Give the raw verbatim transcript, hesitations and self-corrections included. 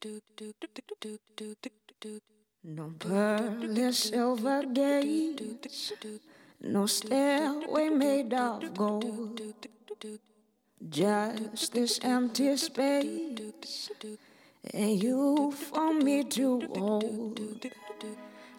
No pearl and silver gates, no stairway made of gold, just this empty space, and you for me to hold.